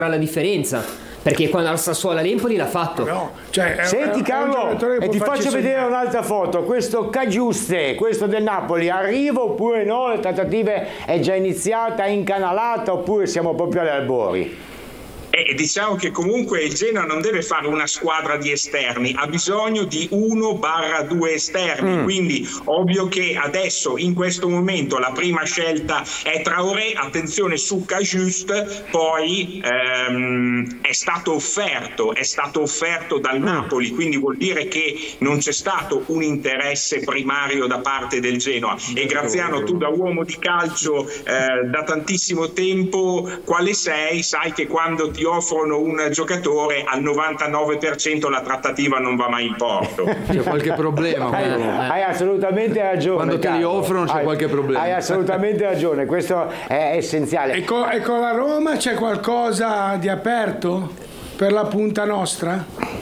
la differenza, perché quando al Sassuolo l'Empoli l'ha fatto. No, cioè, Senti Carlo, e ti faccio vedere un'altra foto. Questo Cagiuste, questo del Napoli, arriva oppure no? Le trattative è già iniziata, è incanalata, oppure siamo proprio agli albori? Diciamo che comunque il Genoa non deve fare una squadra di esterni, ha bisogno di 1/2 esterni, quindi ovvio che adesso in questo momento la prima scelta è Traoré. Attenzione su Cajuste, poi è stato offerto dal Napoli, quindi vuol dire che non c'è stato un interesse primario da parte del Genoa. E Graziano, tu da uomo di calcio da tantissimo tempo, quale sei? Sai che quando ti offrono un giocatore al 99% la trattativa non va mai in porto. C'è qualche problema. Hai assolutamente ragione. Quando te li offrono c'è qualche problema. Hai assolutamente ragione, questo è essenziale. E con la Roma c'è qualcosa di aperto per la punta nostra?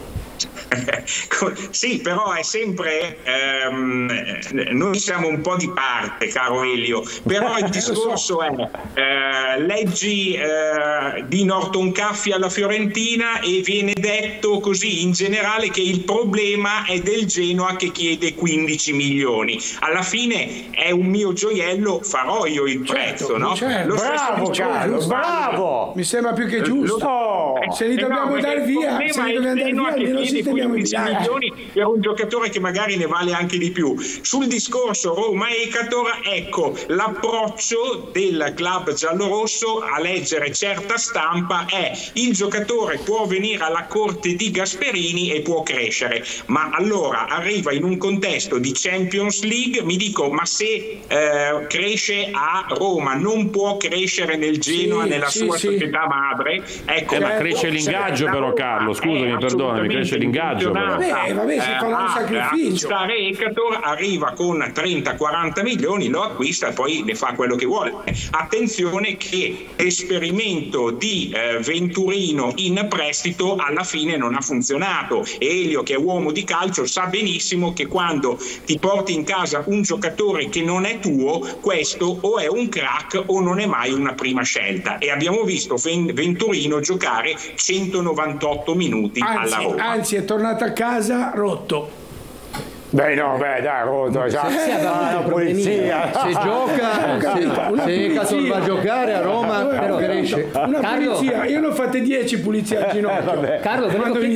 Sì, però è sempre noi siamo un po' di parte, caro Elio, però il discorso è leggi di Norton Caffi alla Fiorentina e viene detto così in generale che il problema è del Genoa che chiede 15 milioni. Alla fine è un mio gioiello, farò io il prezzo, no? Certo. Bravo Carlo, bravo! Mi sembra più che giusto. Se li dobbiamo dare via, se li dobbiamo dare via, almeno si teniamo in 15 milioni per un giocatore che magari ne vale anche di più. Sul discorso Roma-Ekator, ecco l'approccio del club giallorosso a leggere certa stampa è: il giocatore può venire alla corte di Gasperini e può crescere, ma allora arriva in un contesto di Champions League, mi dico, ma se cresce a Roma non può crescere nel Genoa, nella sua società madre? Ecco, ma cresce l'ingaggio però, Carlo, scusami, perdonami, cresce l'ingaggio però. Vabbè, si fa un sacrificio. Ekator arriva con 30-40 milioni, lo acquista e poi ne fa quello che vuole. Attenzione che l'esperimento di Venturino in prestito alla fine non ha funzionato. Elio, che è uomo di calcio, sa benissimo che quando ti porti in casa un giocatore che non è tuo, questo o è un crack o non è mai una prima scelta, e abbiamo visto Venturino giocare 198 minuti alla Roma. Anzi, è tornato a casa rotto. Dai, rotto, la polizia. Se gioca, se Ekator va a giocare a Roma, però cresce. Una pulizia, io ne ho fatte 10 pulizie al ginocchio. Carlo,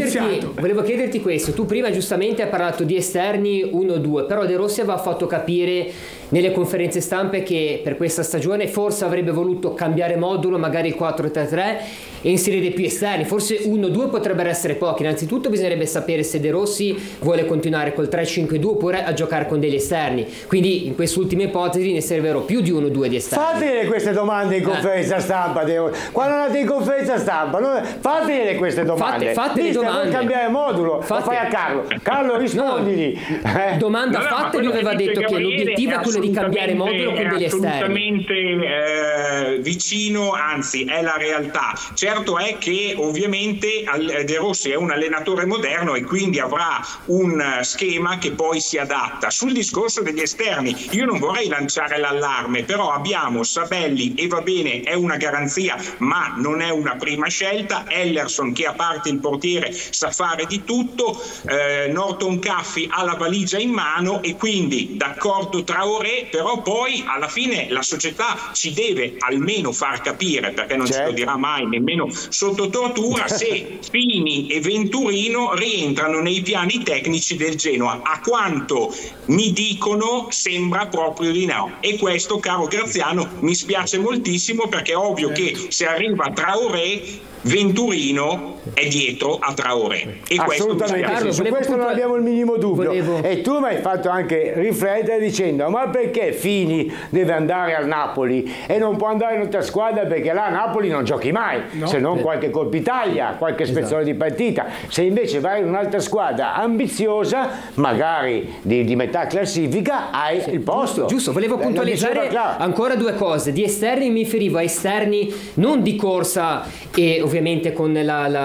volevo chiederti questo. Tu prima giustamente hai parlato di esterni 1-2, però De Rossi aveva fatto capire nelle conferenze stampe che per questa stagione forse avrebbe voluto cambiare modulo, magari il 4-3-3, e inserire più esterni. Forse 1-2 potrebbero essere pochi. Innanzitutto bisognerebbe sapere se De Rossi vuole continuare col 3-5-2 oppure a giocare con degli esterni. Quindi in quest'ultima ipotesi ne servirò più di 1-2 di esterni. Fatele queste domande in conferenza stampa. Quando andate in conferenza stampa, fatele queste domande. Fate le domande. Vuoi cambiare modulo? Lo fai a Carlo. Carlo, rispondili. Domanda fatta, lui aveva detto che l'obiettivo è quello di cambiare modulo con degli esterni. Assolutamente vicino, anzi è la realtà. Certo è che ovviamente De Rossi è un allenatore moderno e quindi avrà un schema che poi si adatta. Sul discorso degli esterni io non vorrei lanciare l'allarme, però abbiamo Sabelli e va bene, è una garanzia ma non è una prima scelta. Ellerson, che a parte il portiere sa fare di tutto, Norton Caffi ha la valigia in mano, e quindi d'accordo Traoré, però poi alla fine la società ci deve almeno far capire, perché non ce lo dirà mai nemmeno sotto tortura, se Fini e Venturino rientrano nei piani tecnici del Genoa. A quanto mi dicono sembra proprio di no, e questo, caro Graziano, mi spiace moltissimo, perché è ovvio che se arriva Traoré, Venturino è dietro a Traoré, e assolutamente Carlo, su questo non abbiamo il minimo dubbio. E tu mi hai fatto anche riflettere dicendo: ma perché Fini deve andare al Napoli e non può andare in un'altra squadra, perché là a Napoli non giochi mai, se non qualche Coppa Italia, qualche spezzone di partita. Se invece vai in un'altra squadra ambiziosa, magari di metà classifica, hai il posto. Giusto, volevo puntualizzare ancora due cose. Di esterni mi riferivo a esterni non di corsa e ovviamente con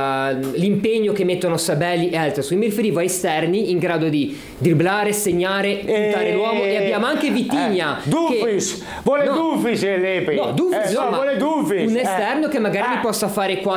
l'impegno che mettono Sabelli e altri. Mi riferivo a esterni in grado di dribblare, segnare, puntare l'uomo, e abbiamo anche Vitigna. Dumfries, vuole Dumfries l'Epri. No, Dumfries, vuole Dumfries. Un esterno che magari mi possa fare